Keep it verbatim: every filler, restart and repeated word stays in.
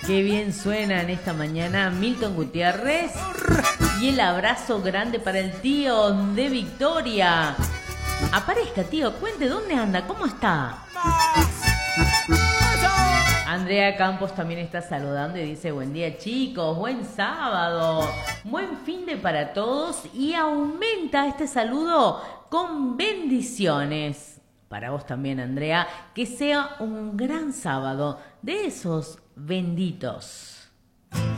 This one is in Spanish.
Qué bien suena en esta mañana Milton Gutiérrez. Y el abrazo grande para el tío de Victoria. Aparezca, tío, cuente dónde anda, cómo está. Andrea Campos también está saludando y dice: buen día, chicos, buen sábado, buen fin de para todos, y aumenta este saludo con bendiciones. Para vos también, Andrea, que sea un gran sábado de esos benditos.